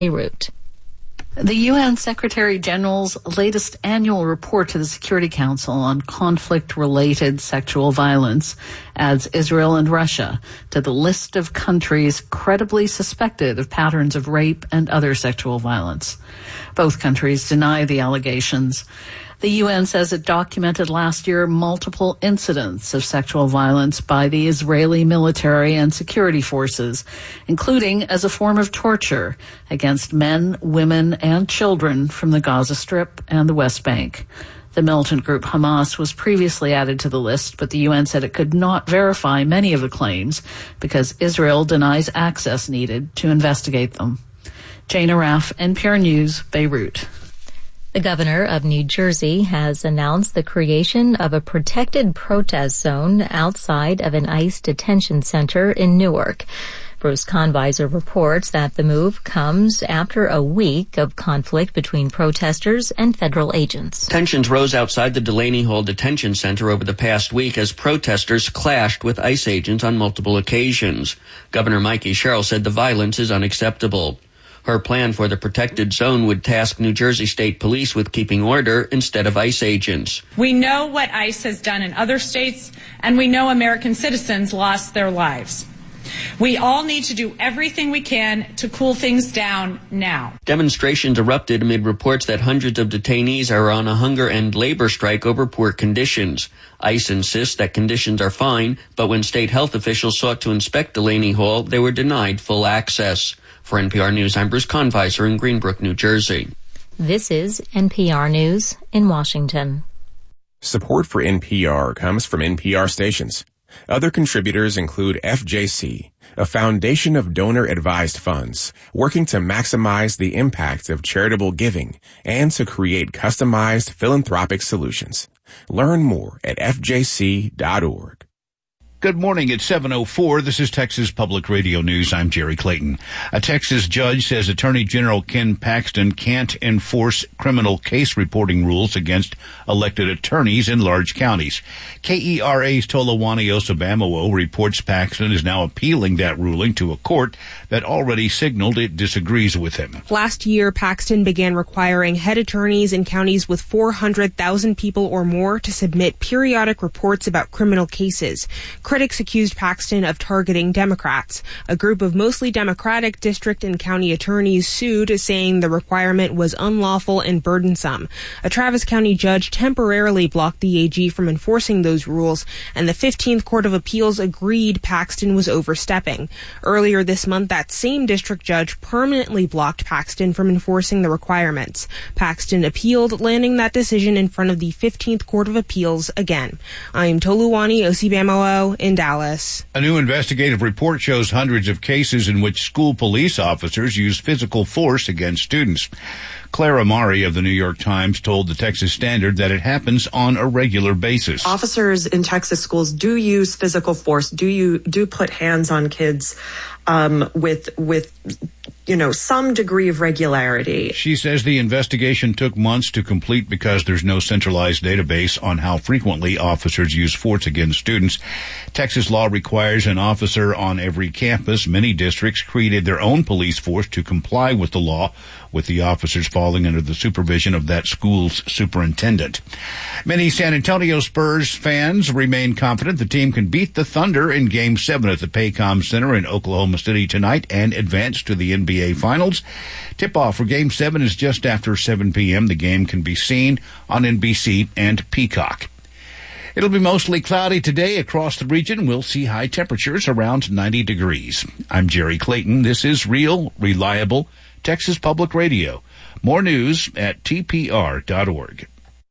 Beirut. The UN Secretary General's latest annual report to the Security Council on conflict-related sexual violence adds Israel and Russia to the list of countries credibly suspected of patterns of rape and other sexual violence. Both countries deny the allegations. The UN says it documented last year multiple incidents of sexual violence by the Israeli military and security forces, including as a form of torture against men, women, and children from the Gaza Strip and the West Bank. The militant group Hamas was previously added to the list, but the UN said it could not verify many of the claims because Israel denies access needed to investigate them. Jana Raff, NPR News, Beirut. The governor of New Jersey has announced the creation of a protected protest zone outside of an ICE detention center in Newark. Bruce Conviser reports that the move comes after a week of conflict between protesters and federal agents. Tensions rose outside the Delaney Hall Detention Center over the past week as protesters clashed with ICE agents on multiple occasions. Governor Mikey Sherrill said the violence is unacceptable. Her plan for the protected zone would task New Jersey State Police with keeping order instead of ICE agents. We know what ICE has done in other states, and we know American citizens lost their lives. We all need to do everything we can to cool things down now. Demonstrations erupted amid reports that hundreds of detainees are on a hunger and labor strike over poor conditions. ICE insists that conditions are fine, but when state health officials sought to inspect Delaney Hall, they were denied full access. For NPR News, I'm Bruce Conviser in Greenbrook, New Jersey. This is NPR News in Washington. Support for NPR comes from NPR stations. Other contributors include FJC, a foundation of donor-advised funds working to maximize the impact of charitable giving and to create customized philanthropic solutions. Learn more at fjc.org. Good morning. It's 7:04. This is Texas Public Radio News. I'm Jerry Clayton. A Texas judge says Attorney General Ken Paxton can't enforce criminal case reporting rules against elected attorneys in large counties. KERA's Tolawani Osabamawo reports Paxton is now appealing that ruling to a court that already signaled it disagrees with him. Last year, Paxton began requiring head attorneys in counties with 400,000 people or more to submit periodic reports about criminal cases. Critics accused Paxton of targeting Democrats. A group of mostly Democratic district and county attorneys sued, saying the requirement was unlawful and burdensome. A Travis County judge temporarily blocked the AG from enforcing those rules, and the 15th Court of Appeals agreed Paxton was overstepping. Earlier this month, that same district judge permanently blocked Paxton from enforcing the requirements. Paxton appealed, landing that decision in front of the 15th Court of Appeals again. I'm Toluwani Osibamawo in Dallas. A new investigative report shows hundreds of cases in which school police officers use physical force against students. Clara Mari of the New York Times told the Texas Standard that it happens on a regular basis. Officers in Texas schools do use physical force, do put hands on kids with some degree of regularity. She says the investigation took months to complete because there's no centralized database on how frequently officers use force against students. Texas law requires an officer on every campus. Many districts created their own police force to comply with the law, with the officers falling under the supervision of that school's superintendent. Many San Antonio Spurs fans remain confident the team can beat the Thunder in Game 7 at the Paycom Center in Oklahoma City tonight and advance to the NBA Finals. Tip-off for Game 7 is just after 7 p.m. The game can be seen on NBC and Peacock. It'll be mostly cloudy today across the region. We'll see high temperatures around 90 degrees. I'm Jerry Clayton. This is Real, Reliable Texas Public Radio. More news at tpr.org.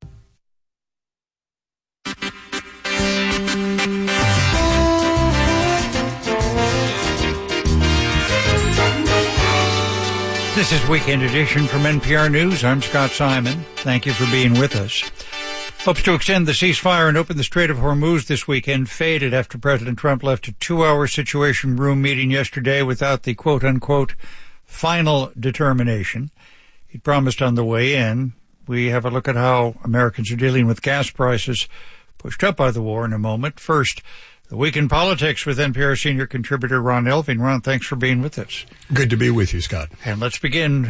This is Weekend Edition from NPR News. I'm Scott Simon. Thank you for being with us. Hopes to extend the ceasefire and open the Strait of Hormuz this weekend faded after President Trump left a 2-hour Situation Room meeting yesterday without the quote-unquote final determination he promised on the way in. We have a look at how Americans are dealing with gas prices pushed up by the war in a moment. First, The Week in Politics with NPR senior contributor Ron Elving. Ron, thanks for being with us. Good to be with you, Scott. And let's begin